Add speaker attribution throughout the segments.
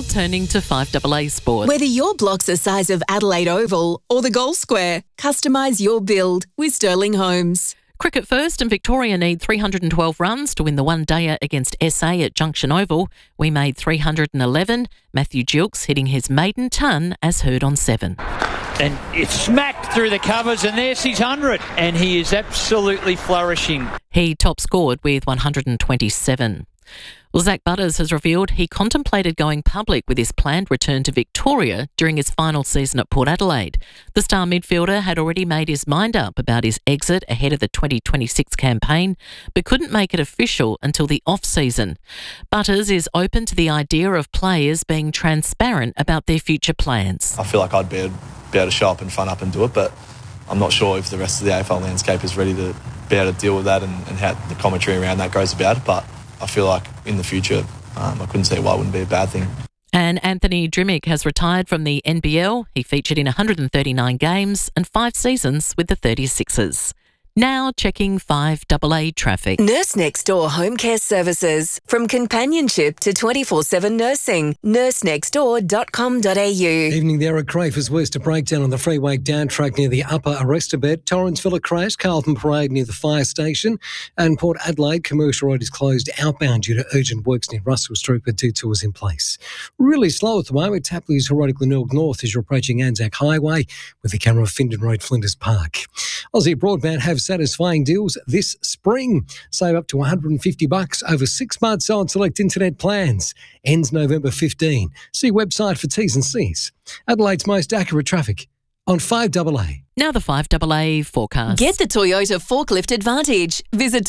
Speaker 1: turning to 5AA Sport.
Speaker 2: Whether your block's the size of Adelaide Oval or the Gold Square, customise your build with Sterling Homes.
Speaker 1: Cricket first, and Victoria need 312 runs to win the one-dayer against SA at Junction Oval. We made 311. Matthew Gilkes hitting his maiden ton as heard on 7.
Speaker 3: And it's smacked through the covers, and there's his 100. And he is absolutely flourishing.
Speaker 1: He top scored with 127. Well, Zach Butters has revealed he contemplated going public with his planned return to Victoria during his final season at Port Adelaide. The star midfielder had already made his mind up about his exit ahead of the 2026 campaign, but couldn't make it official until the off-season. Butters is open to the idea of players being transparent about their future plans.
Speaker 4: I feel like I'd be able to show up and front up and do it, but I'm not sure if the rest of the AFL landscape is ready to be able to deal with that and how the commentary around that goes about it. But I feel like in the future, I couldn't see why it wouldn't be a bad thing.
Speaker 1: And Anthony Drimmick has retired from the NBL. He featured in 139 games and 5 seasons with the 36ers. Now checking 5AA traffic.
Speaker 2: Nurse Next Door Home Care Services. From companionship to 24/7 nursing. nursenextdoor.com.au.
Speaker 5: Evening there at Crafers West. A breakdown on the freeway down track near the Upper Arrestabad. Torrensville crash, Carlton Parade near the fire station. And Port Adelaide Commercial Road is closed outbound due to urgent works near Russell Street with detours in place. Really slow at the moment. Tapley's Heroic Glenelg North as you're approaching Anzac Highway with the camera of Findon Road, Flinders Park. Aussie Broadband have satisfying deals this spring. Save up to $150 over 6 months on select internet plans. Ends November 15. See website for T's and C's. Adelaide's most accurate traffic on 5AA.
Speaker 1: Now the 5AA forecast.
Speaker 2: Get the Toyota Forklift Advantage. Visit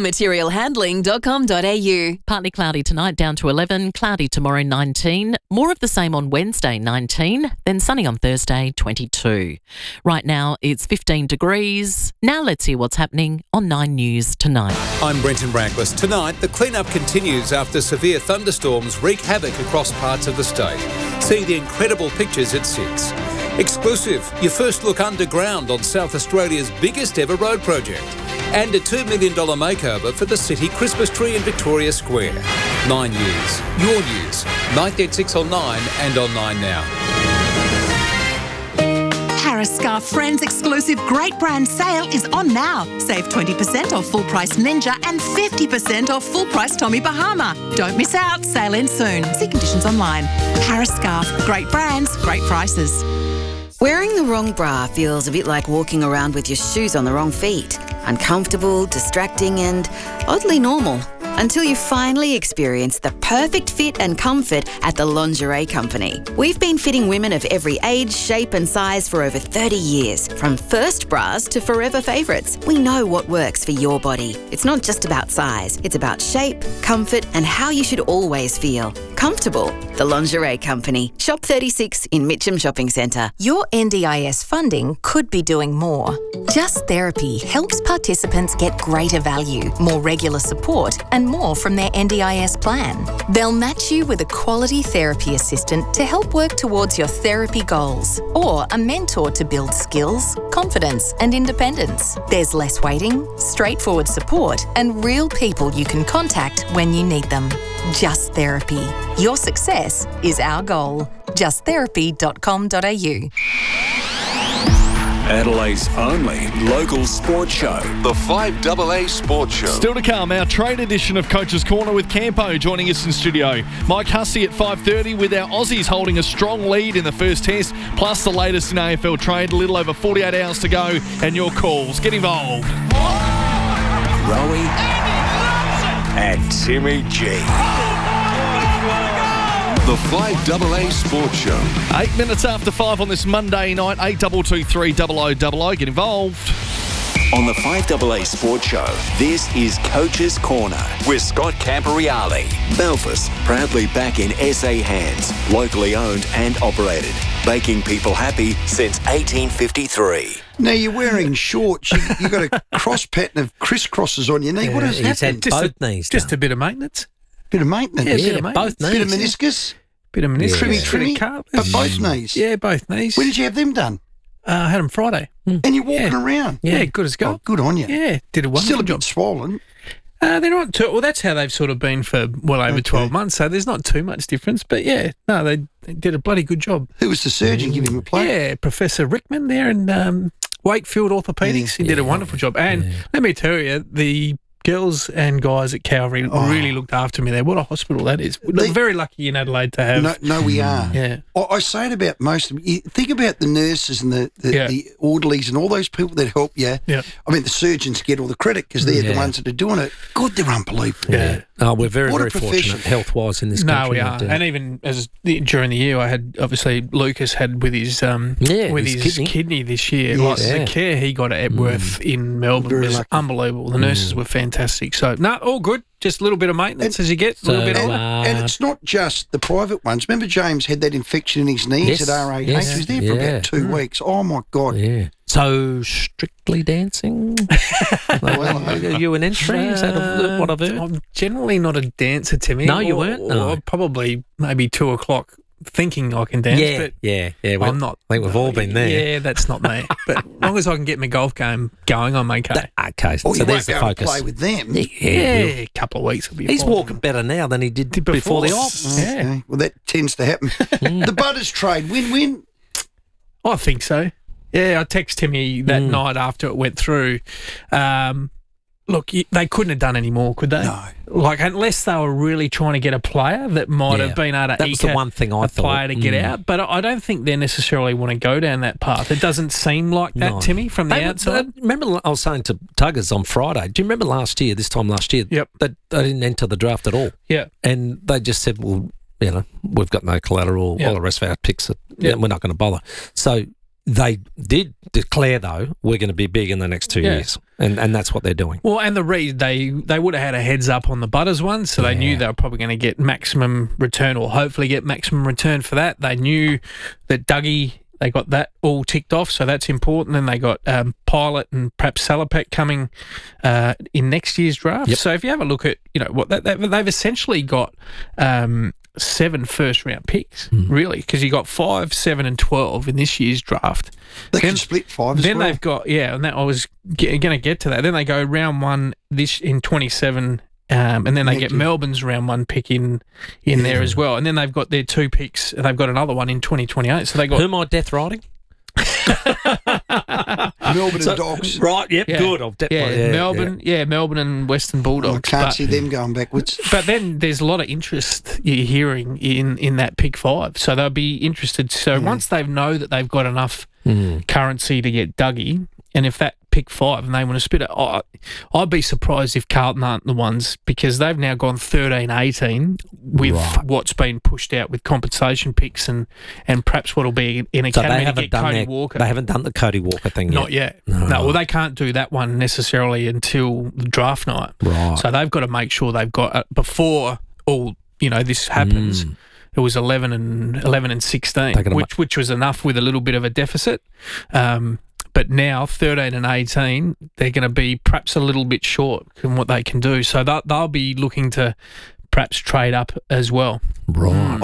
Speaker 2: toyotamaterialhandling.com.au.
Speaker 1: Partly cloudy tonight, down to 11. Cloudy tomorrow, 19. More of the same on Wednesday, 19. Then sunny on Thursday, 22. Right now, it's 15 degrees. Now let's hear what's happening on 9 News tonight.
Speaker 6: I'm Brenton Rankless. Tonight, the clean-up continues after severe thunderstorms wreak havoc across parts of the state. See the incredible pictures at 6. Exclusive, your first look underground on South Australia's biggest ever road project. And a $2 million makeover for the city Christmas tree in Victoria Square. 9 News, your news. 936 on 9 and on 9 now.
Speaker 7: Paris Scarf Friends exclusive great brand sale is on now. Save 20% off full price Ninja and 50% off full price Tommy Bahama. Don't miss out. Sale ends soon. See conditions online. Paris Scarf. Great brands, great prices.
Speaker 8: Wearing the wrong bra feels a bit like walking around with your shoes on the wrong feet. Uncomfortable, distracting and oddly normal. Until you finally experience the perfect fit and comfort at the Lingerie Company. We've been fitting women of every age, shape and size for over 30 years. From first bras to forever favourites. We know what works for your body. It's not just about size. It's about shape, comfort and how you should always feel. Comfortable. The Lingerie Company. Shop 36 in Mitcham Shopping Centre.
Speaker 9: Your NDIS funding could be doing more. Just Therapy helps participants get greater value, more regular support and more from their NDIS plan. They'll match you with a quality therapy assistant to help work towards your therapy goals or a mentor to build skills, confidence and independence. There's less waiting, straightforward support and real people you can contact when you need them. Just Therapy. Your success is our goal. justtherapy.com.au.
Speaker 10: Adelaide's only local sports show, the 5AA Sports Show.
Speaker 11: Still to come, our trade edition of Coach's Corner with Campo joining us in studio. Mike Hussey at 5:30 with our Aussies holding a strong lead in the first test, plus the latest in AFL trade. A little over 48 hours to go, and your calls. Get involved.
Speaker 10: Rowie and Timmy G. The 5AA Sports Show.
Speaker 11: 8 minutes after 5 on this Monday night. 8223 0000. Get involved.
Speaker 10: On the 5AA Sports Show, this is Coach's Corner with Scott Camporeale. Belfast, proudly back in SA hands, locally owned and operated, making people happy since 1853.
Speaker 12: Now you're wearing shorts. You got a cross pattern of crisscrosses on your knee. What has happened?
Speaker 13: Both knees. Just a bit of maintenance.
Speaker 12: Bit of maintenance.
Speaker 13: Yeah, both knees.
Speaker 12: Bit of meniscus.
Speaker 13: Bit of meniscus.
Speaker 12: Trimmy. But both knees.
Speaker 13: Yeah, both knees.
Speaker 12: When did you have them done?
Speaker 13: I had them Friday.
Speaker 12: And you're walking around.
Speaker 13: Yeah, good as gold.
Speaker 12: Oh, good on you.
Speaker 13: Yeah, did a wonderful
Speaker 12: job. Still a bit swollen.
Speaker 13: They're not too... Well, that's how they've sort of been for well over 12 months, so there's not too much difference. But, yeah, no, they did a bloody good job.
Speaker 12: Who was the surgeon giving him a play?
Speaker 13: Yeah, Professor Rickman there in Wakefield Orthopaedics. He did a wonderful job. And let me tell you, the girls and guys at Calvary really looked after me there. What a hospital that is. We're very lucky in Adelaide to have...
Speaker 12: No, we are.
Speaker 13: Yeah.
Speaker 12: I say it about most of them. You think about the nurses and the orderlies and all those people that help you.
Speaker 13: Yeah.
Speaker 12: I mean, the surgeons get all the credit because they're the ones that are doing it. God, they're unbelievable.
Speaker 13: Yeah.
Speaker 14: Oh, we're very,
Speaker 12: What a
Speaker 14: very fortunate
Speaker 12: profession.
Speaker 14: health-wise in this country.
Speaker 13: No, we are. And even during the year, I had, obviously, Lucas had with his kidney this year. The care he got at Epworth in Melbourne was unbelievable. The nurses were fantastic. So, no, all good. Just a little bit of maintenance as you get. A little bit of
Speaker 12: and it's not just the private ones. Remember James had that infection in his knees at RAH? He was there for about 2 weeks. Oh, my God.
Speaker 14: Yeah. So, Strictly Dancing? Are you an entry? Is that what I've heard?
Speaker 13: I'm generally not a dancer, Timmy.
Speaker 14: No, you weren't? No.
Speaker 13: Or probably maybe 2 o'clock thinking I can dance. But I'm not.
Speaker 14: I think we've all been there.
Speaker 13: Yeah, that's not me. But as long as I can get my golf game going, I'm okay.
Speaker 14: Okay, so
Speaker 12: you
Speaker 14: there's
Speaker 12: won't
Speaker 14: the
Speaker 12: go and
Speaker 14: focus.
Speaker 12: play with them.
Speaker 13: Yeah, a couple of weeks will be
Speaker 14: He's
Speaker 13: fine.
Speaker 14: walking better now than he did before the op.
Speaker 12: Okay. Well, that tends to happen. The Butters trade, win-win?
Speaker 13: I think so. Yeah, I texted Timmy that night after it went through. Look, they couldn't have done any more, could they?
Speaker 12: No.
Speaker 13: Like, unless they were really trying to get a player that might have been able to
Speaker 14: That was the one thing I thought.
Speaker 13: player to get out. But I don't think they necessarily want to go down that path. It doesn't seem like that, Timmy, from the outside.
Speaker 14: Remember, I was saying to Tuggers on Friday, do you remember this time last year?
Speaker 13: Yep.
Speaker 14: They didn't enter the draft at all.
Speaker 13: Yeah.
Speaker 14: And they just said, well, we've got no collateral, all the rest of our picks, we're not going to bother. So they did declare, though, we're going to be big in the next 2 years. And that's what they're doing.
Speaker 13: Well, and the reason they would have had a heads up on the Butters one, so they knew they were probably going to get maximum return or hopefully get maximum return for that. They knew that Dougie, they got that all ticked off, so that's important. And they got Pilot and perhaps Salopek coming in next year's draft.
Speaker 14: Yep.
Speaker 13: So if you have a look at, what they've essentially got 7 first-round picks, really, because you got 5, 7 and 12 in this year's draft.
Speaker 12: They can split 5 as
Speaker 13: Then
Speaker 12: well.
Speaker 13: they've got, and that I was going to get to that. Then they go round 1 in 27, and then they get Melbourne's round 1 pick in there as well. And then they've got their 2 picks, and they've got another one in 2028. So they got...
Speaker 14: Who am I death riding?
Speaker 12: Melbourne and Dogs.
Speaker 14: Right, yep, good.
Speaker 13: Melbourne and Western Bulldogs.
Speaker 12: I can't see them going backwards.
Speaker 13: But then there's a lot of interest you're hearing in that pick 5. So they'll be interested. So once they know that they've got enough currency to get Dougie, and if that pick 5 and they want to split it, I'd be surprised if Carlton aren't the ones, because they've now gone 13-18 with what's been pushed out with compensation picks and perhaps what'll be in academy to get Cody Walker.
Speaker 14: They haven't done the Cody Walker thing
Speaker 13: Not yet. No, well, they can't do that one necessarily until the draft night.
Speaker 14: Right.
Speaker 13: So they've got to make sure they've got before all this happens. It was 11 and 16, which was enough with a little bit of a deficit. But now, 13 and 18, they're going to be perhaps a little bit short in what they can do. So they'll be looking to perhaps trade up as well.
Speaker 14: Right.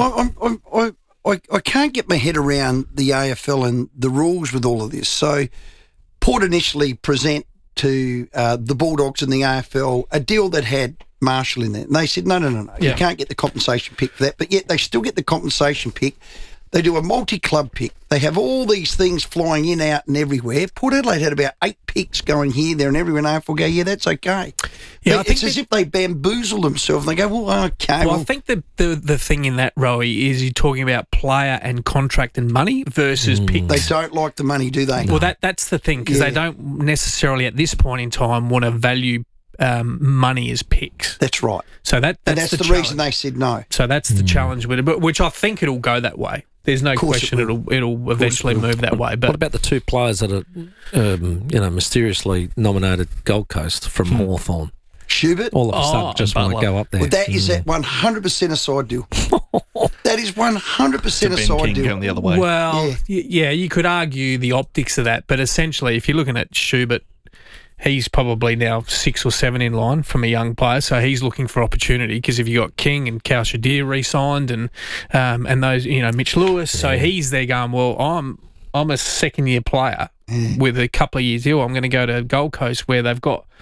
Speaker 12: I can't get my head around the AFL and the rules with all of this. So Port initially present to the Bulldogs and the AFL a deal that had Marshall in there. And they said, no, you can't get the compensation pick for that. But yet they still get the compensation pick. They do a multi-club pick. They have all these things flying in, out and everywhere. Port Adelaide had about 8 picks going here, there and everywhere, and AFL go, yeah, that's okay.
Speaker 13: Yeah,
Speaker 12: it's as if they bamboozle themselves. They go, well, okay.
Speaker 13: Well, I think the thing in that, Rowie, is you're talking about player and contract and money versus picks.
Speaker 12: They don't like the money, do they?
Speaker 13: Well, that's the thing, because they don't necessarily at this point in time want to value money as picks.
Speaker 12: That's right.
Speaker 13: So that's
Speaker 12: the reason they said no.
Speaker 13: So that's the challenge with it, but which I think it'll go that way. There's no question it'll eventually move that way. But
Speaker 14: what about the 2 players that are, mysteriously nominated Gold Coast from Hawthorn?
Speaker 12: Schubert?
Speaker 14: All of a sudden just want to go up there.
Speaker 12: Well, that is that 100% a side deal. That is 100% a side deal.
Speaker 11: Going the other way.
Speaker 13: Well, yeah, you could argue the optics of that, but essentially, if you're looking at Schubert, he's probably now 6 or 7 in line from a young player, so he's looking for opportunity, because if you got King and Cal Shadir re-signed and those, Mitch Lewis, so he's there going, well, I'm a second-year player with a couple of years deal. I'm going to go to Gold Coast where they've got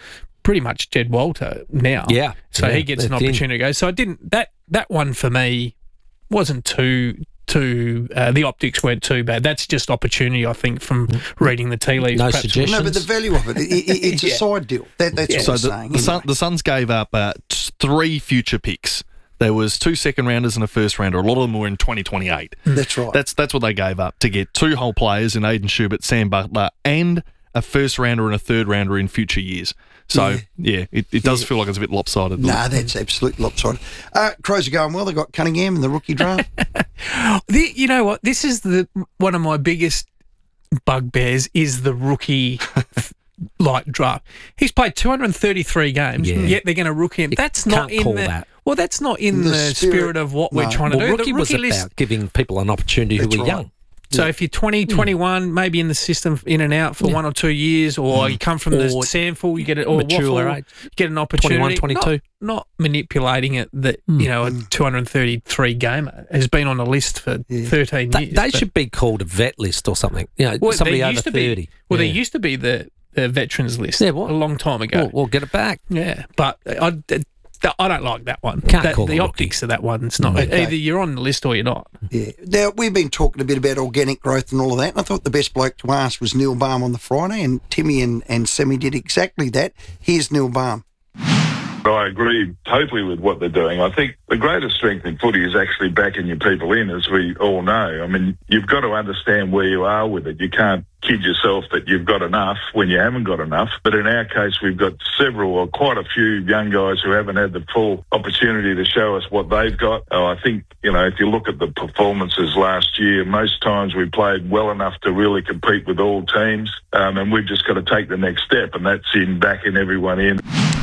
Speaker 13: pretty much Jed Walter now.
Speaker 14: Yeah.
Speaker 13: So he gets an opportunity to go. So I didn't that one for me wasn't too the optics weren't too bad. That's just opportunity, I think, from reading the tea leaves.
Speaker 14: No suggestions.
Speaker 12: No, but the value of it's a side deal. That's what I'm saying.
Speaker 11: The Suns gave up 3 future picks. There was 2 second rounders and a first rounder. A lot of them were in 2028.
Speaker 12: That's right.
Speaker 11: That's what they gave up to get 2 whole players in Aiden Schubert, Sam Butler, and a first rounder and a third rounder in future years. So, it does feel like it's a bit lopsided.
Speaker 12: No, that's absolutely lopsided. Crows are going well. They got Cunningham in the rookie draft.
Speaker 13: You know what? This is one of my biggest bugbears is the rookie draft. He's played 233 games, yet they're going to rookie him. That's not in the... Well, that's not in the spirit of what we're trying to do.
Speaker 14: Rookie was about giving people an opportunity who were young.
Speaker 13: So if you're 20, 21, maybe in the system in and out for 1 or 2 years, or you come from the Sandful, you get it, or
Speaker 14: mature age,
Speaker 13: you get an opportunity.
Speaker 14: 21, 22.
Speaker 13: Not manipulating it that, a 233 gamer has been on the list for 13 years.
Speaker 14: They should be called a vet list or something. Somebody over 30.
Speaker 13: There used to be the veterans list a long time ago.
Speaker 14: We'll get it back.
Speaker 13: Yeah, but I don't like that one.
Speaker 14: The
Speaker 13: optics of that one, it's not.
Speaker 12: Okay.
Speaker 13: Either you're on the list or you're not.
Speaker 12: Yeah. Now, we've been talking a bit about organic growth and all of that, and I thought the best bloke to ask was Neil Baum on the Friday, and Timmy and Sammy did exactly that. Here's Neil Baum.
Speaker 15: I agree totally with what they're doing. I think the greatest strength in footy is actually backing your people in, as we all know. I mean, you've got to understand where you are with it. You can't kid yourself that you've got enough when you haven't got enough. But in our case, we've got quite a few young guys who haven't had the full opportunity to show us what they've got. I think, if you look at the performances last year, most times we played well enough to really compete with all teams. And we've just got to take the next step, and that's in backing everyone in.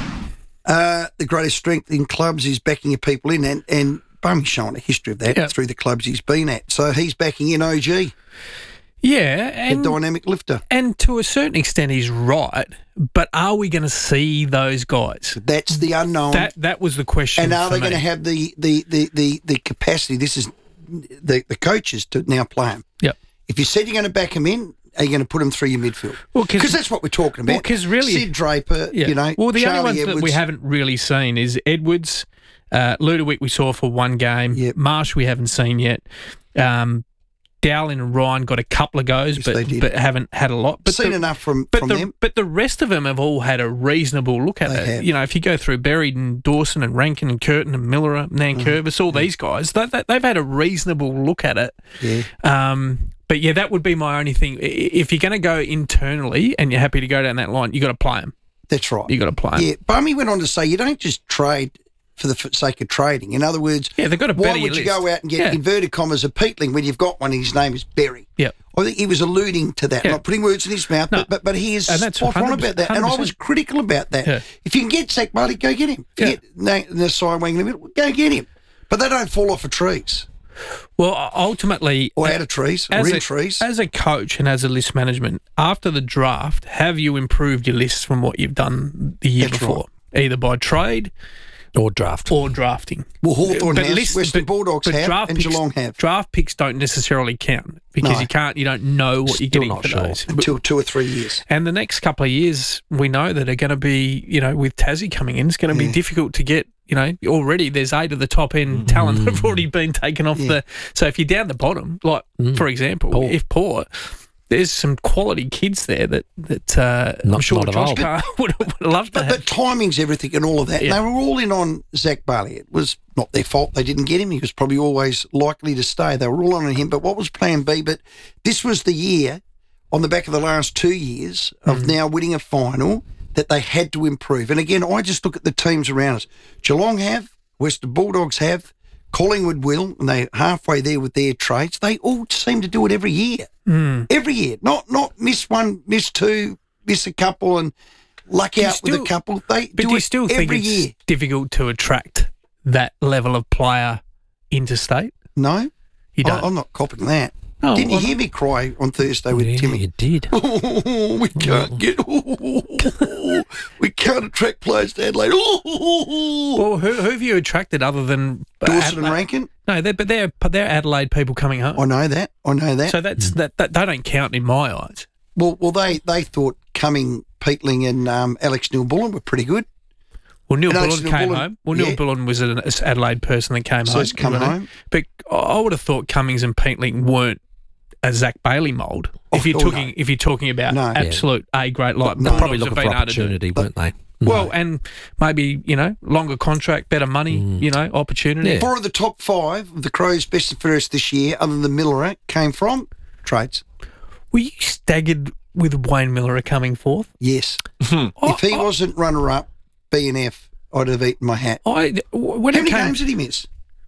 Speaker 12: The greatest strength in clubs is backing your people in, and Bumy's showing a history of that through the clubs he's been at. So he's backing in OG.
Speaker 13: Yeah. And
Speaker 12: the dynamic lifter.
Speaker 13: And to a certain extent he's right, but are we going to see those guys?
Speaker 12: That's the unknown.
Speaker 13: That was the question.
Speaker 12: And are they going to have the capacity, this is the coaches, to now play him?
Speaker 13: Yep.
Speaker 12: If you said you're going to back him in, are you going to put him through your midfield? Because that's what we're talking about.
Speaker 13: Because really,
Speaker 12: Sid Draper,
Speaker 13: Well, the
Speaker 12: Charlie
Speaker 13: only ones
Speaker 12: Edwards.
Speaker 13: that we haven't really seen is Edwards, Ludovic we saw for one game.
Speaker 12: Yep.
Speaker 13: Marsh we haven't seen yet. Dowling and Ryan got a couple of goes, but haven't had a lot. But
Speaker 12: seen enough from them.
Speaker 13: But the rest of them have all had a reasonable look at it. If you go through Berry and Dawson and Rankin and Curtin and Miller and Nankervis, all these guys, they've had a reasonable look at it.
Speaker 12: Yeah.
Speaker 13: But that would be my only thing. If you're going to go internally and you're happy to go down that line, you got to play them.
Speaker 12: That's right.
Speaker 13: You got to play them.
Speaker 12: Yeah. Bummy went on to say you don't just trade for the sake of trading. In other words,
Speaker 13: they've got
Speaker 12: why would you go out and get inverted commas a peatling when you've got one and his name is Berry?
Speaker 13: Yeah.
Speaker 12: I think he was alluding to that, not putting words in his mouth, but he is spot on about that. 100%. And I was critical about that. Yeah. If you can get Zach Barley, go get him. If you get Nasai Wang in the middle, go get him. But they don't fall off of trees.
Speaker 13: Well, ultimately...
Speaker 12: Or out of trees, or in trees.
Speaker 13: As a coach and as a list management, after the draft, have you improved your lists from what you've done the year before? Right. Either by trade...
Speaker 14: Or drafting.
Speaker 12: Well, Hawthorn has, Western Bulldogs have, and Geelong have.
Speaker 13: Draft picks don't necessarily count because you don't know what you're getting for those.
Speaker 12: Until 2 or 3 years.
Speaker 13: And the next couple of years, we know that are going to be, with Tassie coming in, it's going to be difficult to get, already there's 8 of the top end talent that have already been taken off the... So if you're down the bottom, like, for example, if Port... There's some quality kids there that I'm sure Josh Carr would love to have.
Speaker 12: But timing's everything and all of that. Yeah. They were all in on Zach Barley. It was not their fault they didn't get him. He was probably always likely to stay. They were all on him. But what was plan B? But this was the year, on the back of the last 2 years, of now winning a final, that they had to improve. And again, I just look at the teams around us. Geelong have, Western Bulldogs have, Collingwood will, and they're halfway there with their trades. They all seem to do it every year. Every year. Not miss one, miss two, miss a couple and luck out with a couple. They do it
Speaker 13: still
Speaker 12: every
Speaker 13: think
Speaker 12: year.
Speaker 13: It's difficult to attract that level of player interstate?
Speaker 12: No.
Speaker 13: You don't?
Speaker 12: I'm not copying that.
Speaker 13: Oh,
Speaker 12: Didn't you hear me cry on Thursday with Timmy?
Speaker 14: You did.
Speaker 12: We can't we can't attract players to Adelaide.
Speaker 13: Well, who have you attracted other than
Speaker 12: Dawson and Rankin?
Speaker 13: No, but they're Adelaide people coming home.
Speaker 12: I know that.
Speaker 13: So that's that they don't count in my eyes.
Speaker 12: Well, they thought Cumming, Peatling and Alex Neil-Bullen were pretty good.
Speaker 13: Well, Neil
Speaker 12: And
Speaker 13: Bullen
Speaker 12: Alex
Speaker 13: came
Speaker 12: Neil-Bullen-
Speaker 13: home. Well,
Speaker 12: yeah.
Speaker 13: Neil Bullen was an Adelaide person that came
Speaker 12: So
Speaker 13: home.
Speaker 12: he's coming home.
Speaker 13: But I would have thought Cummings and Peatling weren't a Zach Bailey mould. If you're talking about absolute A-grade, like
Speaker 14: They're probably
Speaker 13: Bulldogs
Speaker 14: looking
Speaker 13: have
Speaker 14: for
Speaker 13: been able to do.
Speaker 14: opportunity, weren't they?
Speaker 13: Well, and maybe, longer contract, better money, opportunity.
Speaker 12: 4 of the top 5 of the Crows' best and fairest this year, other than Miller, came from trades.
Speaker 13: Were you staggered with Wayne Miller coming fourth?
Speaker 12: Yes. If he wasn't runner-up, BNF, I'd have eaten my hat.
Speaker 13: When
Speaker 12: How many games did he miss?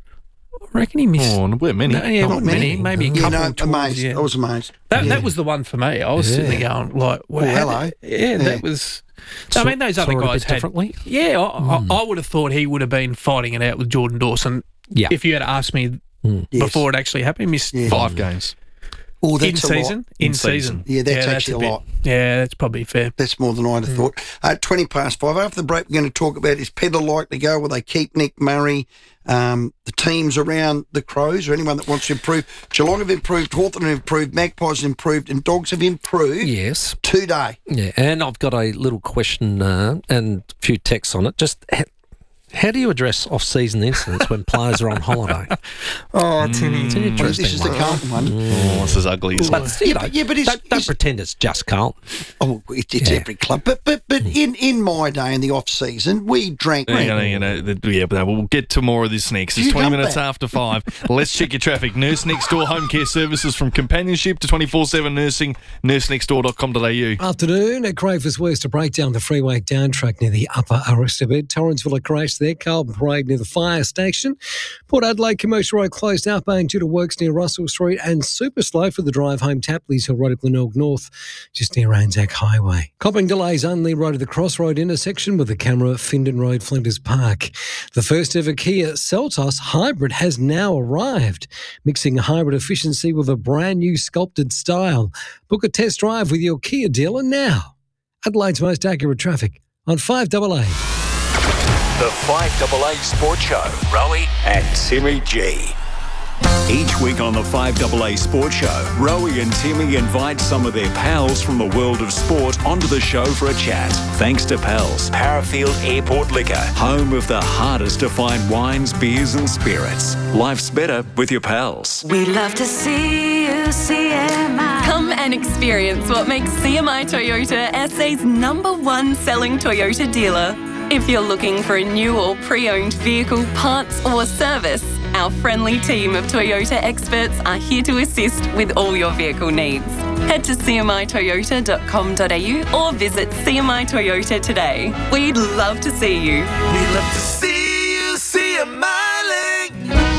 Speaker 13: I reckon he missed.
Speaker 11: Oh, not many.
Speaker 13: No, not many. Maybe a couple.
Speaker 12: Amazed. I was amazed.
Speaker 13: That was the one for me. I was sitting there going, like, well,
Speaker 12: hello.
Speaker 13: That was. I mean, those other guys had
Speaker 14: differently.
Speaker 13: Yeah, I would have thought he would have been fighting it out with Jordan Dawson.
Speaker 14: Yeah.
Speaker 13: If you had asked me before it actually happened, he missed
Speaker 11: 5 games.
Speaker 12: Oh, that's
Speaker 13: in season. In season.
Speaker 12: Yeah, that's actually a lot.
Speaker 13: Yeah, that's probably fair.
Speaker 12: That's more than I'd have thought. 20 past 5. After the break, we're going to talk about, is Pedder likely to go? Will they keep Nick Murray? The teams around the Crows or anyone that wants to improve. Geelong have improved, Hawthorn have improved, Magpies have improved, and Dogs have improved.
Speaker 14: Yes.
Speaker 12: Today.
Speaker 14: Yeah, and I've got a little question and a few texts on it. Just how do you address off-season incidents when players are on holiday?
Speaker 13: Timmy.
Speaker 14: It's an interesting
Speaker 12: This is the Carlton one.
Speaker 11: Oh, it's as ugly as
Speaker 14: But, don't pretend it's just Carlton.
Speaker 12: Oh, it's every club. But in my day in the off-season, we drank.
Speaker 11: But we'll get to more of this next. It's
Speaker 12: You
Speaker 11: 20
Speaker 12: love
Speaker 11: minutes
Speaker 12: that.
Speaker 11: after 5. Let's check your traffic. Nurse Next Door Home Care Services, from companionship to 24/7 nursing. nursenextdoor.com.au.
Speaker 5: Afternoon at Crayford West, a breakdown the freeway down track near the upper Arrested Bed. Torrensville a crash there. Carlton Parade near the fire station. Port Adelaide Commercial Road closed outbound due to works near Russell Street, and super slow for the drive home Tapleys Hill Road at Glenelg North, just near Anzac Highway. Copping delays only road at the Crossroad intersection with the camera Findon Road, Flinders Park. The first ever Kia Seltos Hybrid has now arrived, mixing hybrid efficiency with a brand new sculpted style. Book a test drive with your Kia dealer now. Adelaide's most accurate traffic on 5AA.
Speaker 10: The 5AA Sports Show. Rowie and Timmy G. Each week on the 5AA Sports Show, Rowie and Timmy invite some of their pals from the world of sport onto the show for a chat. Thanks to Pals, Parafield Airport Liquor, home of the hardest to find wines, beers and spirits. Life's better with your pals.
Speaker 16: We love to see you, CMI. Come and experience what makes CMI Toyota SA's #1 selling Toyota dealer. If you're looking for a new or pre-owned vehicle, parts or service, our friendly team of Toyota experts are here to assist with all your vehicle needs. Head to cmitoyota.com.au or visit CMI Toyota today. We'd love to see you.
Speaker 17: We love to see you, CMI.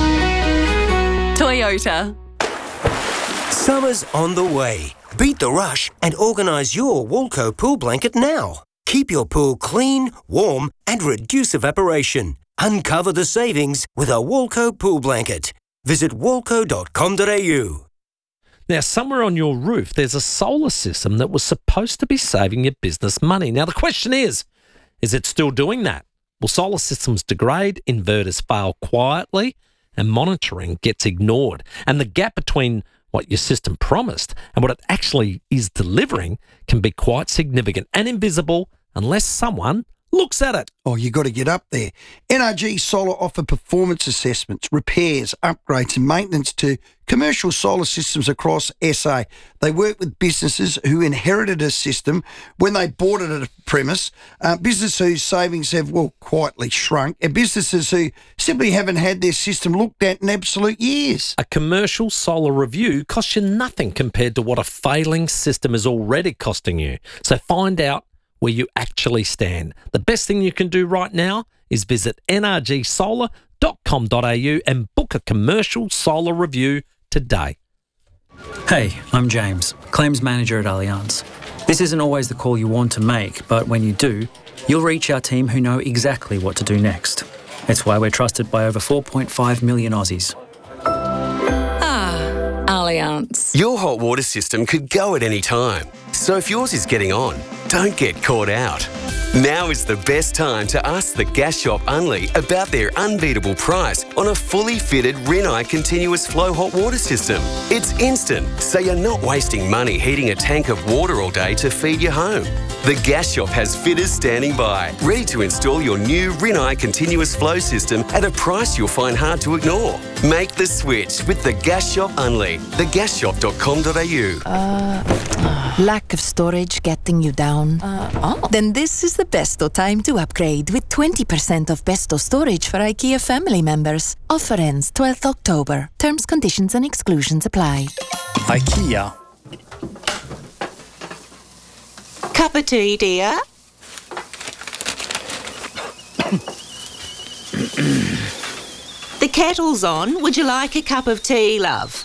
Speaker 16: Toyota.
Speaker 18: Summer's on the way. Beat the rush and organise your Walco pool blanket now. Keep your pool clean, warm and reduce evaporation. Uncover the savings with a Walco pool blanket. Visit walco.com.au.
Speaker 14: Now, somewhere on your roof, there's a solar system that was supposed to be saving your business money. Now, the question is it still doing that? Well, solar systems degrade, inverters fail quietly, and monitoring gets ignored. And the gap between what your system promised and what it actually is delivering can be quite significant and invisible unless someone looks at it.
Speaker 12: Oh, you got to get up there. NRG Solar offer performance assessments, repairs, upgrades and maintenance to commercial solar systems across SA. They work with businesses who inherited a system when they bought it at a premise, businesses whose savings have, quietly shrunk, and businesses who simply haven't had their system looked at in absolute years.
Speaker 14: A commercial solar review costs you nothing compared to what a failing system is already costing you. So find out where you actually stand. The best thing you can do right now is visit nrgsolar.com.au and book a commercial solar review today.
Speaker 19: Hey, I'm James, Claims Manager at Allianz. This isn't always the call you want to make, but when you do, you'll reach our team who know exactly what to do next. It's why we're trusted by over 4.5 million Aussies.
Speaker 20: Allianz. Your hot water system could go at any time. So if yours is getting on, don't get caught out.
Speaker 21: Now is the best time to ask the Gas Shop Unley about their unbeatable price on a fully fitted Rinnai continuous flow hot water system. It's instant, so you're not wasting money heating a tank of water all day to feed your home. The Gas Shop has fitters standing by, ready to install your new Rinnai continuous flow system at a price you'll find hard to ignore. Make the switch with the Gas Shop Unley, thegasshop.com.au.
Speaker 9: Lack of storage getting you down? Then this is the best time to upgrade with 20% off Besto storage for IKEA family members. Offer ends 12th October. Terms, conditions and exclusions apply.
Speaker 22: IKEA.
Speaker 23: Cup of tea, dear? The kettle's on. Would you like a cup of tea, love?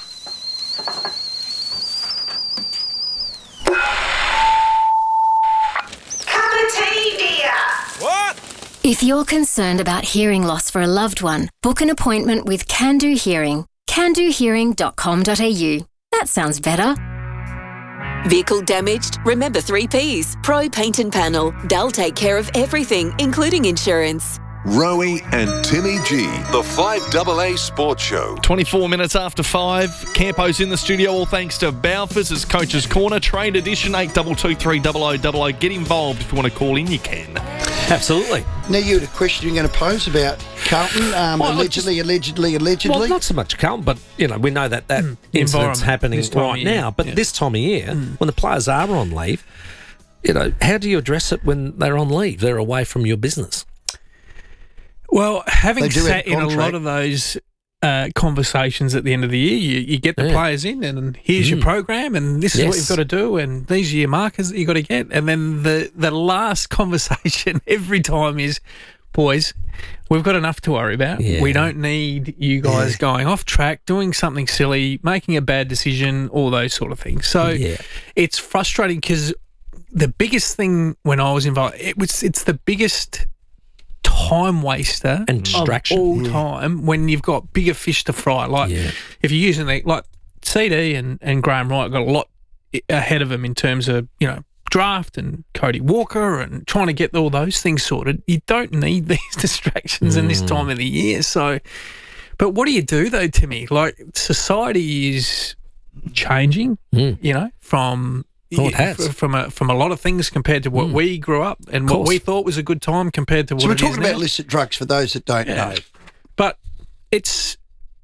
Speaker 23: Cup of tea, dear.
Speaker 24: What? If you're concerned about hearing loss for a loved one, book an appointment with Can Do Hearing. candohearing.com.au. That sounds better.
Speaker 2: Vehicle damaged? Remember 3 Ps. Pro Paint and Panel. They'll take care of everything, including insurance.
Speaker 25: Rowie and Timmy G, the 5AA Sports Show.
Speaker 11: 24 minutes after 5. Campo's in the studio, all thanks to Balfour's. It's Coach's Corner. Trade edition, 8223 0000. Get involved. If you want to call in, you can.
Speaker 14: Absolutely.
Speaker 12: Now, you had a question you're going to pose about Carlton, allegedly.
Speaker 14: Well, not so much Carlton, but, we know that incident's happening right now. But this time of year, when the players are on leave, how do you address it when they're on leave? They're away from your business.
Speaker 13: Well, having sat in a lot of those conversations at the end of the year, you get the players in and here's your program and this is what you've got to do and these are your markers that you've got to get. And then the last conversation every time is, boys, we've got enough to worry about. Yeah. We don't need you guys going off track, doing something silly, making a bad decision, all those sort of things. So it's frustrating because the biggest thing when I was involved, it's the biggest time waster
Speaker 14: and distraction
Speaker 13: of all time when you've got bigger fish to fry. Like if you're using like CD and Graham Wright got a lot ahead of them in terms of draft and Cody Walker and trying to get all those things sorted. You don't need these distractions in this time of the year. So, but what do you do though, Timmy? Like society is changing. From.
Speaker 14: Oh, it has.
Speaker 13: From a lot of things compared to what we grew up and what we thought was a good time compared to what it is now.
Speaker 12: So we're talking about illicit drugs for those that don't know.
Speaker 13: But this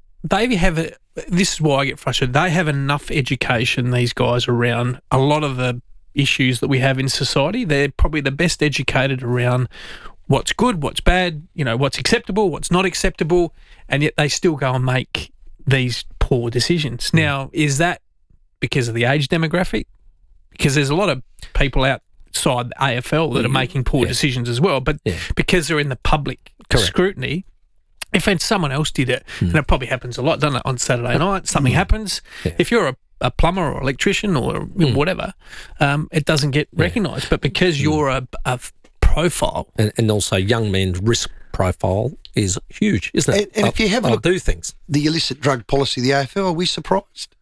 Speaker 13: is why I get frustrated. They have enough education, these guys, around a lot of the issues that we have in society. They're probably the best educated around what's good, what's bad, what's acceptable, what's not acceptable, and yet they still go and make these poor decisions. Now, is that because of the age demographic? Because there's a lot of people outside the AFL that are making poor decisions as well, but because they're in the public scrutiny, if someone else did it, and it probably happens a lot, doesn't it, on Saturday night, something happens, if you're a plumber or electrician or whatever, it doesn't get recognised. But because you're a profile...
Speaker 14: And also young men's risk profile is huge, isn't it?
Speaker 12: And if you have a look
Speaker 14: do things.
Speaker 12: The illicit drug policy of the AFL, are we surprised?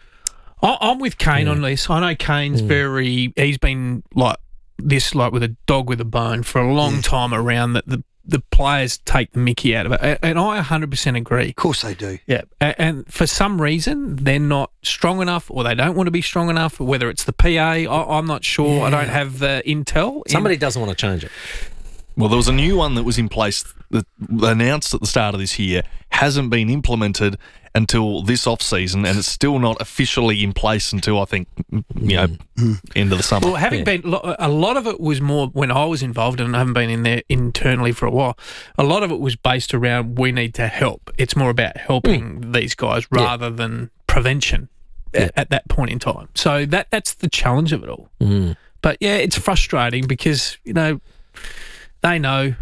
Speaker 13: I'm with Kane on this. I know Kane's he's been like this, like with a dog with a bone for a long time around that the players take the mickey out of it. And I 100% agree.
Speaker 12: Of course they do.
Speaker 13: Yeah. And for some reason, they're not strong enough or they don't want to be strong enough, whether it's the PA, I'm not sure. Yeah. I don't have the intel.
Speaker 14: Somebody doesn't want to change it.
Speaker 11: Well, there was a new one that was in place that announced at the start of this year, hasn't been implemented until this off-season, and it's still not officially in place until, I think, end of the summer.
Speaker 13: Well, having been, a lot of it was more when I was involved, and I haven't been in there internally for a while, a lot of it was based around we need to help. It's more about helping these guys rather than prevention at that point in time. So that's the challenge of it all. But, it's frustrating because, they know,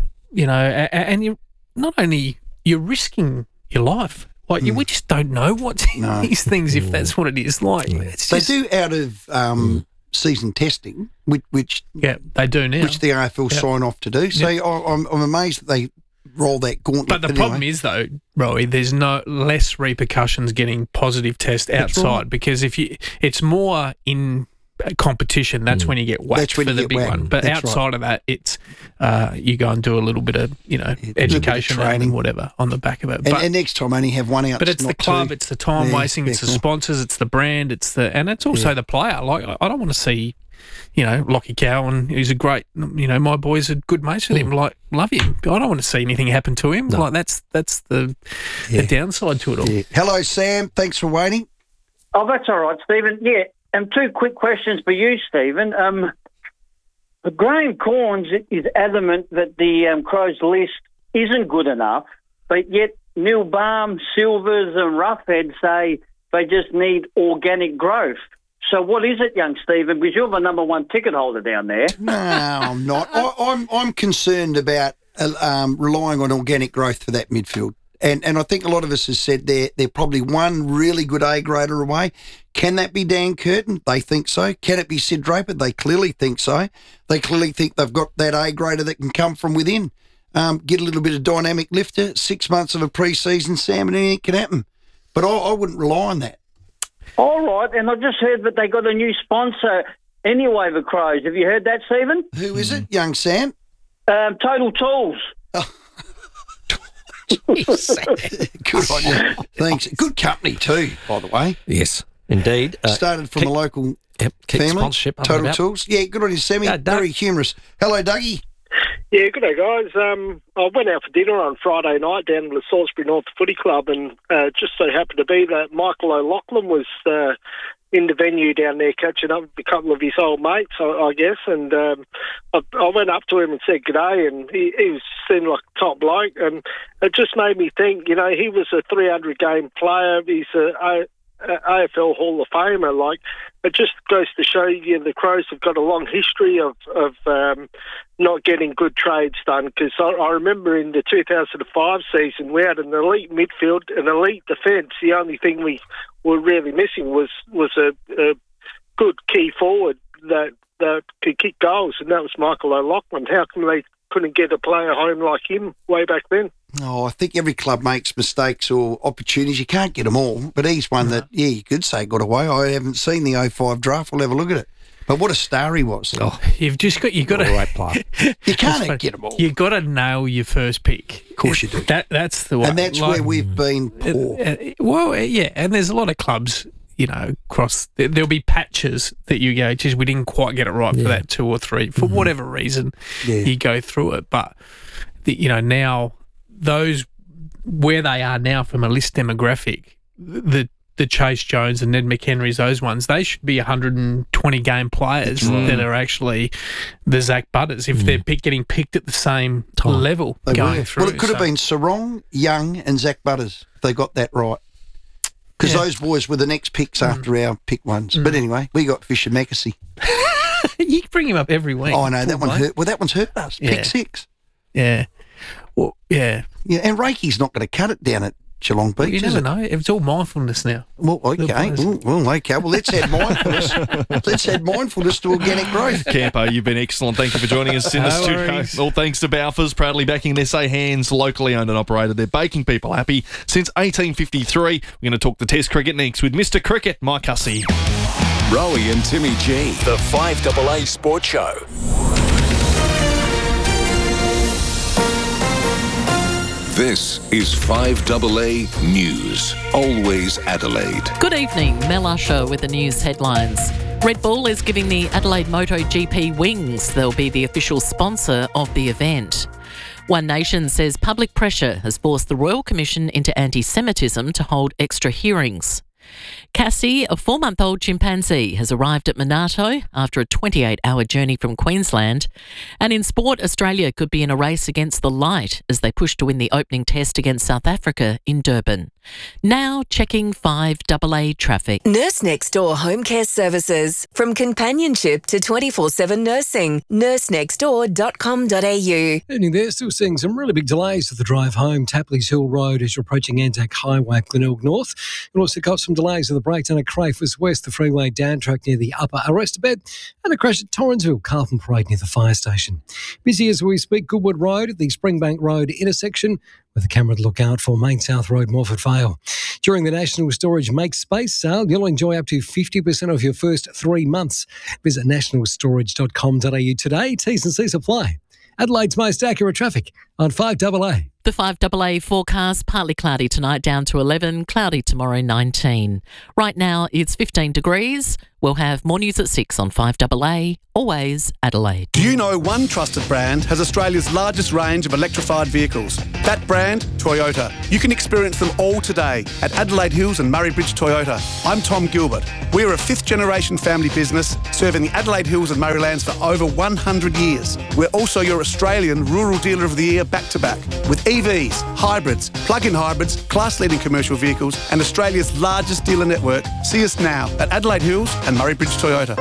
Speaker 13: and you not only you're risking your life. Like we just don't know what's in these things if that's what it is. Like
Speaker 12: they do out of season testing, which
Speaker 13: they do now,
Speaker 12: which the AFL sign off to do. So I'm amazed that they roll that gauntlet.
Speaker 13: But the problem is though, Rowie, there's no less repercussions getting positive tests outside because if it's more in competition, that's when you get whacked for the big one. But outside of that, it's you go and do a little bit of education and whatever on the back of it.
Speaker 12: And next time only have one out.
Speaker 13: But it's the club, it's the time wasting, it's the sponsors, it's the brand, and it's also the player. Like I don't want to see, Lockie Cowan, who's a great, my boys are good mates with him. Like, love him. I don't want to see anything happen to him. No. Like that's the downside to it all. Yeah.
Speaker 12: Hello, Sam. Thanks for waiting.
Speaker 1: Oh, that's all right, Stephen. Yeah, and two quick questions for you, Stephen. Graham Corns is adamant that the Crows list isn't good enough, but yet Neil Baum, Silvers and Roughhead say they just need organic growth. So what is it, young Stephen? Because you're the number one ticket holder down there.
Speaker 12: No, I'm not. I'm concerned about relying on organic growth for that midfield. And I think a lot of us have said they're probably one really good A-grader away. Can that be Dan Curtin? They think so. Can it be Sid Draper? They clearly think so. They clearly think they've got that A-grader that can come from within. Get a little bit of dynamic lifter, 6 months of a pre-season, Sam, and anything can happen. But I wouldn't rely on that.
Speaker 1: All right, and I just heard that they got a new sponsor anyway, the Crows. Have you heard that, Stephen?
Speaker 12: Who is it, young Sam?
Speaker 1: Total Tools.
Speaker 12: Good on you. Thanks. Good company too, by the way.
Speaker 14: Yes, indeed.
Speaker 12: Started from a local family.
Speaker 14: Sponsorship.
Speaker 12: Total Tools. Yeah, good on you, Sammy. Very humorous. Hello, Dougie.
Speaker 3: Yeah, good day, guys. I went out for dinner on Friday night down to the Salisbury North Footy Club, and just so happened to be that Michael O'Loughlin was in the venue down there catching up with a couple of his old mates, I guess, and I went up to him and said g'day, and he seemed like a top bloke, and it just made me think, he was a 300-game player, he's a AFL Hall of Famer. Like, it just goes to show you the Crows have got a long history of not getting good trades done, because I remember in the 2005 season we had an elite midfield, an elite defence. The only thing we were really missing was a good key forward that could kick goals, and that was Michael O'Loughlin. How come they couldn't get a player home like him way back then?
Speaker 12: Oh, I think every club makes mistakes or opportunities. You can't get them all, but he's one that, you could say got away. I haven't seen the 05 draft. We'll have a look at it. But what a star he was.
Speaker 13: Oh, you've got to
Speaker 14: right player.
Speaker 12: You can't get them all.
Speaker 13: You've got to nail your first pick.
Speaker 12: Of course you do.
Speaker 13: That's the way.
Speaker 12: And that's where we've been poor.
Speaker 13: Well, yeah, and there's a lot of clubs, across. There'll be patches that you go, geez, we didn't quite get it right for that 2 or 3. For whatever reason, you go through it. But, now those, where they are now from a list demographic, the Chase Jones and Ned McHenrys, those ones, they should be 120-game players that are actually the Zach Butters if they're getting picked at the same level going through.
Speaker 12: Well, it could have been Sarong, Young and Zach Butters if they got that right. Because those boys were the next picks after our pick ones. But anyway, we got Fisher McAsey.
Speaker 13: You bring him up every week.
Speaker 12: Oh, I know. That one hurt. Well, that one's hurt us. Pick 6.
Speaker 13: Yeah. Well, yeah.
Speaker 12: Yeah, and Reikie's not going to cut it down at Geelong Beach.
Speaker 13: Well, you never know. It's all mindfulness now.
Speaker 12: Well, okay. Well, let's add mindfulness. Let's add mindfulness to organic growth.
Speaker 11: Campo, you've been excellent. Thank you for joining us in the studio. All thanks to Balfour's, proudly backing SA Hands, locally owned and operated. They're baking people happy since 1853. We're going to talk the Test cricket next with Mr. Cricket, Mike Hussey.
Speaker 10: Rowie and Timmy G, the 5AA Sports Show. This is 5AA News, always Adelaide.
Speaker 4: Good evening, Mel Usher with the news headlines. Red Bull is giving the Adelaide MotoGP wings. They'll be the official sponsor of the event. One Nation says public pressure has forced the Royal Commission into anti-Semitism to hold extra hearings. Cassie, a 4-month-old chimpanzee, has arrived at Monarto after a 28-hour journey from Queensland. And in sport, Australia could be in a race against the light as they push to win the opening test against South Africa in Durban. Now checking 5AA traffic.
Speaker 2: Nurse Next Door Home Care Services. From companionship to 24/7 nursing. nursenextdoor.com.au.
Speaker 5: Evening there, still seeing some really big delays for the drive home. Tapley's Hill Road as you're approaching Anzac Highway at Glenelg North. You've also got some delays of the breakdown at Crayfus West, the freeway down track near the Upper Arrestabed, and a crash at Torrensville, Carlton Parade near the fire station. Busy as we speak, Goodwood Road at the Springbank Road intersection, with a camera to look out for Main South Road, Morford Vale. During the National Storage Make Space sale, you'll enjoy up to 50% off your first 3 months. Visit nationalstorage.com.au today. T's and C's apply. Adelaide's most accurate traffic on 5AA.
Speaker 4: The 5AA forecast, partly cloudy tonight, down to 11, cloudy tomorrow, 19. Right now, it's 15 degrees. We'll have more news at 6 on 5AA, always Adelaide.
Speaker 6: Do you know one trusted brand has Australia's largest range of electrified vehicles? That brand, Toyota. You can experience them all today at Adelaide Hills and Murray Bridge Toyota. I'm Tom Gilbert. We're a 5th-generation family business serving the Adelaide Hills and Murraylands for over 100 years. We're also your Australian Rural Dealer of the Year back-to-back with EVs, hybrids, plug-in hybrids, class-leading commercial vehicles and Australia's largest dealer network. See us now at Adelaide Hills and Murray Bridge Toyota.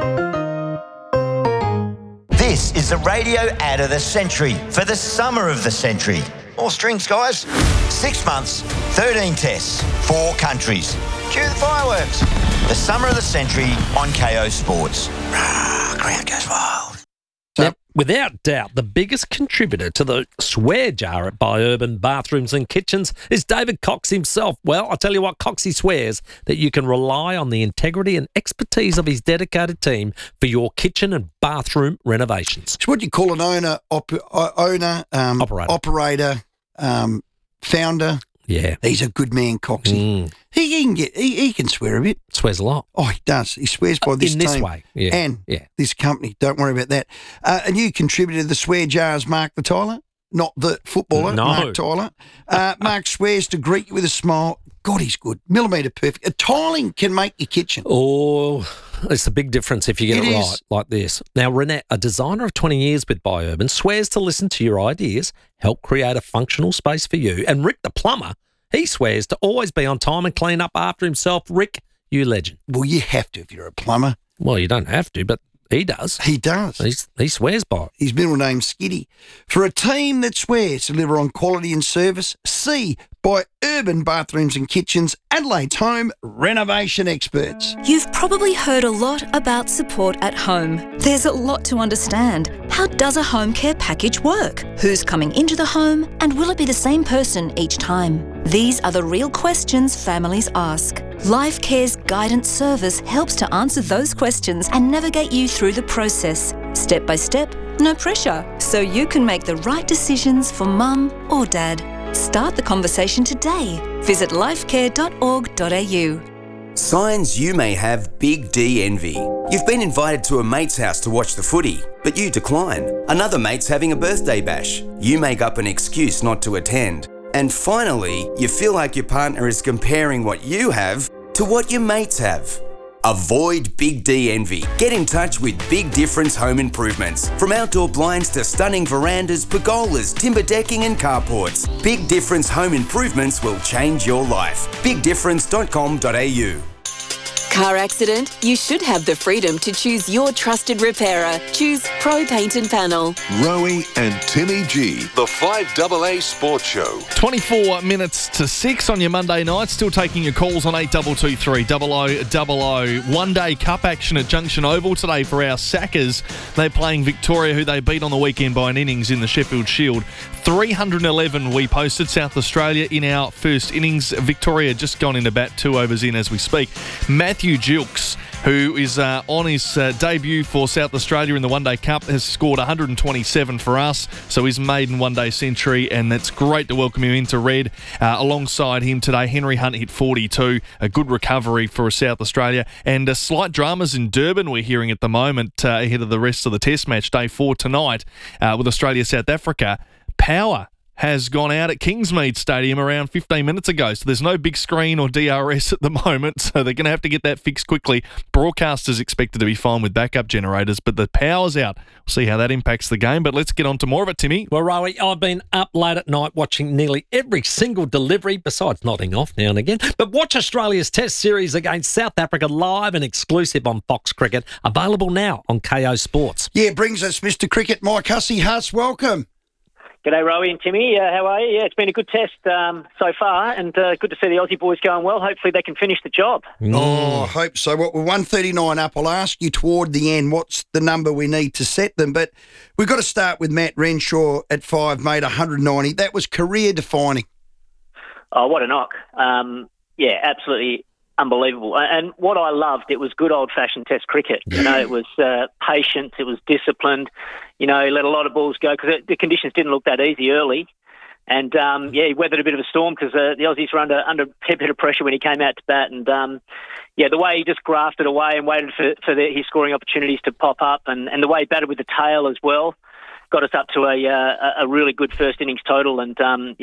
Speaker 7: This is the radio ad of the century for the summer of the century. More strings, guys. 6 months, 13 tests, 4 countries. Cue the fireworks. The summer of the century on KO Sports. Crowd goes wild.
Speaker 14: Now, without doubt, the biggest contributor to the swear jar at Bi-Urban Bathrooms and Kitchens is David Cox himself. Well, I'll tell you what, Coxie swears that you can rely on the integrity and expertise of his dedicated team for your kitchen and bathroom renovations.
Speaker 12: It's what you call an operator, founder.
Speaker 14: Yeah.
Speaker 12: He's a good man, Coxie. He can swear a bit.
Speaker 14: Swears a lot.
Speaker 12: Oh, he does. He swears by this
Speaker 14: in
Speaker 12: team.
Speaker 14: this way. Yeah.
Speaker 12: And this company. Don't worry about that. A new contributor to the swear jar is Mark the Tyler, not the footballer, Mark Tyler. Mark swears to greet you with a smile. God, he's good. Millimetre perfect. A tiling can make your kitchen.
Speaker 14: Oh, it's a big difference if you get it right like this. Now, Renette, a designer of 20 years with Bi-Urban, swears to listen to your ideas, help create a functional space for you. And Rick the plumber, he swears to always be on time and clean up after himself. Rick, you legend.
Speaker 12: Well, you have to if you're a plumber.
Speaker 14: Well, you don't have to, but he does.
Speaker 12: He does.
Speaker 14: He swears by it.
Speaker 12: His middle name's Skiddy. For a team that swears to deliver on quality and service, see Bi-Urban Bathrooms and Kitchens, Adelaide's home renovation experts.
Speaker 8: You've probably heard a lot about support at home. There's a lot to understand. How does a home care package work? Who's coming into the home? And will it be the same person each time? These are the real questions families ask. Life Care's guidance service helps to answer those questions and navigate you through the process, step by step, no pressure, so you can make the right decisions for mum or dad. Start the conversation today. Visit lifecare.org.au.
Speaker 15: Signs you may have Big D envy. You've been invited to a mate's house to watch the footy, but you decline. Another mate's having a birthday bash. You make up an excuse not to attend. And finally, you feel like your partner is comparing what you have to what your mates have. Avoid Big D envy. Get in touch with Big Difference Home Improvements. From outdoor blinds to stunning verandas, pergolas, timber decking and carports, Big Difference Home Improvements will change your life. BigDifference.com.au.
Speaker 2: Car accident? You should have the freedom to choose your trusted repairer. Choose Pro Paint and Panel.
Speaker 25: Rowie and Timmy G, the 5AA Sports Show.
Speaker 11: 24 minutes to 6 on your Monday night. Still taking your calls on 8223 0000. One-day cup action at Junction Oval today for our Sackers. They're playing Victoria, who they beat on the weekend by an innings in the Sheffield Shield. 311 we posted South Australia in our first innings. Victoria just gone into bat, 2 overs in as we speak. Matthew Gilks, who is on his debut for South Australia in the One Day Cup, has scored 127 for us, so his maiden one-day century, and that's great to welcome him into red. Alongside him today, Henry Hunt hit 42, a good recovery for South Australia, and slight dramas in Durban we're hearing at the moment ahead of the rest of the Test match, day 4 tonight with Australia-South Africa. Power has gone out at Kingsmead Stadium around 15 minutes ago. So there's no big screen or DRS at the moment, so they're going to have to get that fixed quickly. Broadcasters expected to be fine with backup generators, but the power's out. We'll see how that impacts the game, but let's get on to more of it, Timmy.
Speaker 14: Well, Rowie, I've been up late at night watching nearly every single delivery, besides nodding off now and again. But watch Australia's Test series against South Africa live and exclusive on Fox Cricket, available now on KO Sports.
Speaker 12: Yeah, brings us Mr. Cricket, Mike Hussey. Huss, welcome.
Speaker 16: G'day, Rowie and Timmy. How are you? Yeah, it's been a good test so far, and good to see the Aussie boys going well. Hopefully they can finish the job.
Speaker 12: Oh, I hope so. What, we're 139 up. I'll ask you toward the end what's the number we need to set them. But we've got to start with Matt Renshaw at 5, made 190. That was career-defining.
Speaker 16: Oh, what a knock. Yeah, absolutely unbelievable. And what I loved, it was good old-fashioned test cricket. You know, it was patience, it was disciplined. You know, he let a lot of balls go because the conditions didn't look that easy early. And, he weathered a bit of a storm because the Aussies were under a bit of pressure when he came out to bat. And, the way he just grafted away and waited for his scoring opportunities to pop up and the way he batted with the tail as well got us up to a really good first innings total. And,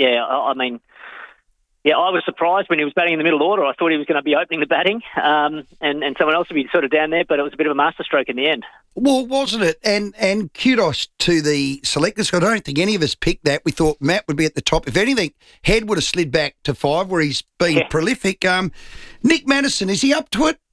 Speaker 16: I was surprised when he was batting in the middle order. I thought he was going to be opening the batting and someone else would be sort of down there, but it was a bit of a masterstroke in the end.
Speaker 12: Well, wasn't it? And kudos to the selectors. I don't think any of us picked that. We thought Matt would be at the top. If anything, Head would have slid back to 5 where he's been prolific. Nick Maddison, is he up to it?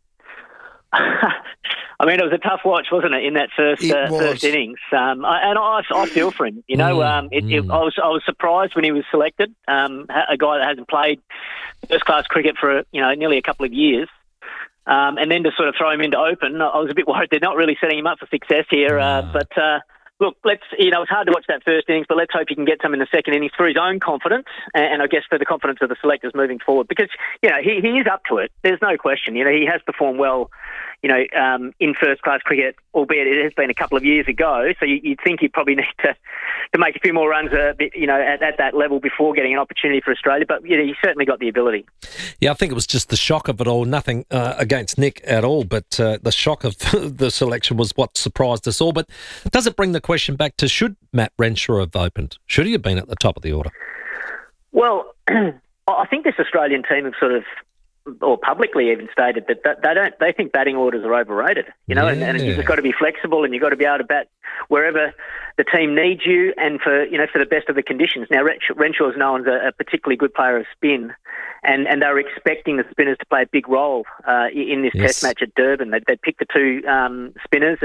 Speaker 16: I mean, it was a tough watch, wasn't it, in that first innings? I feel for him. You know, I was surprised when he was selected. A guy that hasn't played first-class cricket for nearly a couple of years, and then to sort of throw him into open, I was a bit worried they're not really setting him up for success here. But look, it's hard to watch that first innings, but let's hope he can get some in the second innings for his own confidence and I guess for the confidence of the selectors moving forward. Because he is up to it. There's no question. He has performed well. In first-class cricket, albeit it has been a couple of years ago, so you'd think he'd probably need to make a few more runs at that level before getting an opportunity for Australia, but he's certainly got the ability.
Speaker 14: Yeah, I think it was just the shock of it all, nothing against Nick at all, but the shock of the selection was what surprised us all. But does it bring the question back to should Matt Renshaw have opened? Should he have been at the top of the order?
Speaker 16: Well, I think this Australian team have sort of, or publicly even stated that they think batting orders are overrated, and you've just got to be flexible and you've got to be able to bat wherever the team needs you and for the best of the conditions. Now, Renshaw's known as a particularly good player of spin, and they were expecting the spinners to play a big role in this test match at Durban. They'd picked the two spinners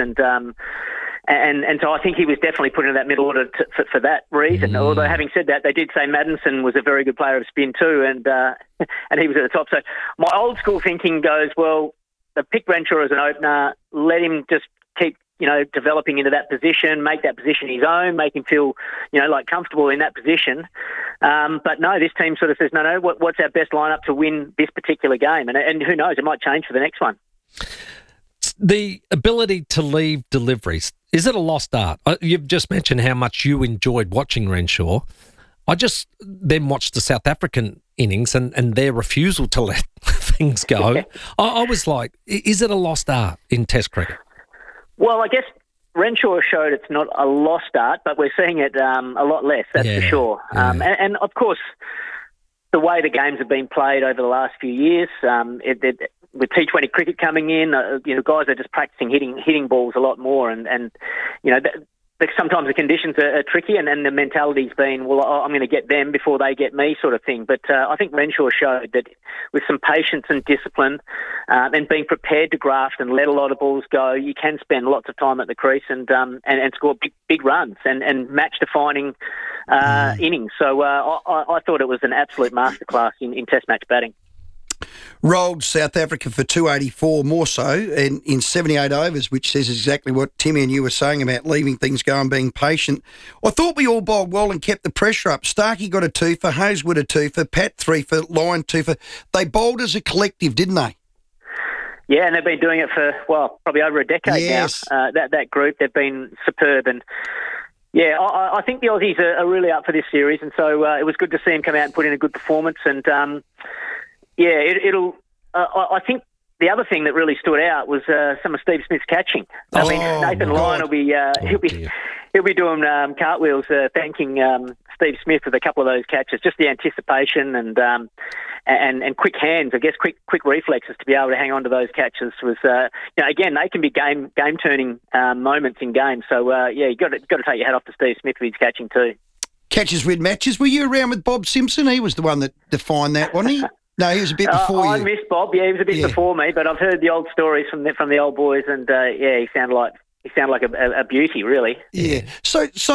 Speaker 16: and so I think he was definitely put into that middle order for that reason. Although having said that, they did say Maddison was a very good player of spin too, and he was at the top. So my old school thinking goes, well, they picked Renshaw as an opener, let him just keep developing into that position, make that position his own, make him feel comfortable in that position. But no, this team sort of says, no, what's our best lineup to win this particular game? And who knows, it might change for the next one.
Speaker 14: The ability to leave deliveries, is it a lost art? You've just mentioned how much you enjoyed watching Renshaw. I just then watched the South African innings and their refusal to let things go. I was like, is it a lost art in Test cricket?
Speaker 16: Well, I guess Renshaw showed it's not a lost art, but we're seeing it a lot less, that's for sure. And of course, the way the games have been played over the last few years, with T20 cricket coming in, guys are just practicing hitting balls a lot more, and sometimes the conditions are tricky, and the mentality's been, well, I'm going to get them before they get me, sort of thing. But I think Renshaw showed that with some patience and discipline, and being prepared to graft and let a lot of balls go, you can spend lots of time at the crease and score big runs and match-defining innings. So I thought it was an absolute masterclass in Test match batting.
Speaker 12: Rolled South Africa for 284, more so, in 78 overs, which says exactly what Timmy and you were saying about leaving things go and being patient. I thought we all bowled well and kept the pressure up. Starkey got a 2 for, Hazelwood a 2 for, Pat 3 for, Lyon 2 for. They bowled as a collective, didn't they?
Speaker 16: Yeah, and they've been doing it for, probably over a decade now. That group, they've been superb. And yeah, I think the Aussies are really up for this series, and so it was good to see them come out and put in a good performance. And I think the other thing that really stood out was some of Steve Smith's catching. I mean, Nathan Lyon will be he'll be doing cartwheels, thanking Steve Smith with a couple of those catches. Just the anticipation and quick hands, I guess, quick reflexes to be able to hang on to those catches was again, they can be game turning moments in games. So you got to take your hat off to Steve Smith with his catching too.
Speaker 12: Catches win matches. Were you around with Bob Simpson? He was the one that defined that, wasn't he? No, he was a bit before you.
Speaker 16: I missed Bob. Yeah, he was a bit before me, but I've heard the old stories from the old boys, and he sounded like a beauty, really.
Speaker 12: Yeah. So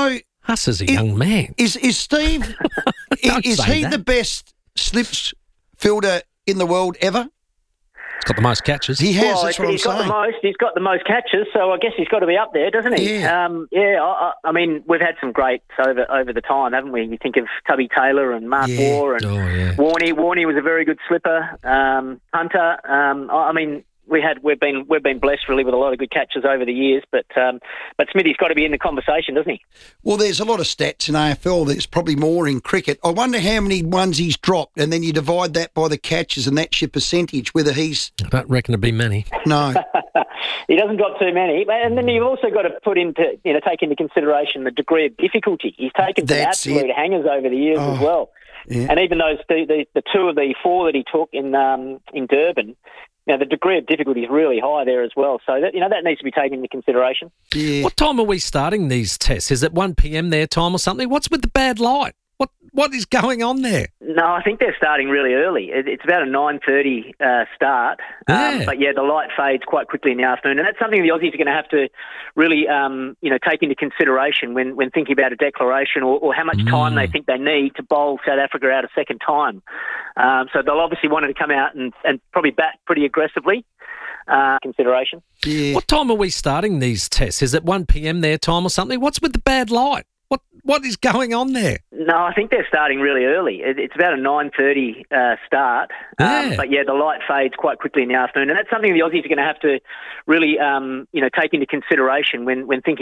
Speaker 14: Us as a young man.
Speaker 12: Is Steve, is he the best slips fielder in the world ever?
Speaker 14: He's got the most catches.
Speaker 12: He has, that's what I'm saying.
Speaker 16: He's got the most catches, so I guess he's got to be up there, doesn't he?
Speaker 12: Yeah.
Speaker 16: I mean, we've had some greats over the time, haven't we? You think of Tubby Taylor and Mark Waugh and Warney. Warney was a very good slipper. Hunter. I mean, we've been blessed really with a lot of good catches over the years, but Smithy's got to be in the conversation, doesn't he?
Speaker 12: Well, there's a lot of stats in AFL. There's probably more in cricket. I wonder how many ones he's dropped, and then you divide that by the catches, and that's your percentage. Whether he's,
Speaker 14: I don't reckon it'd be many.
Speaker 12: No,
Speaker 16: he doesn't drop too many, and then you've also got to take into consideration the degree of difficulty. He's taken some absolute hangers over the years as well, and even those the two of the four that he took in Durban. Now, the degree of difficulty is really high there as well. So, that needs to be taken into consideration.
Speaker 12: Yeah.
Speaker 14: What time are we starting these tests? Is it 1 p.m. their time or something? What's with the bad light? What is going on there?
Speaker 16: No, I think they're starting really early. It's about a 9:30 start. But, the light fades quite quickly in the afternoon. And that's something the Aussies are going to have to really, take into consideration when thinking about a declaration or how much time they think they need to bowl South Africa out a second time. So they'll obviously want to come out and probably bat pretty aggressively. Consideration.
Speaker 12: Yeah.
Speaker 14: What time are we starting these tests? Is it 1 p.m. their time or something? What's with the bad light? What is going on there?
Speaker 16: No, I think they're starting really early. It's about a 9:30 start. But the light fades quite quickly in the afternoon. And that's something the Aussies are going to have to really, take into consideration when thinking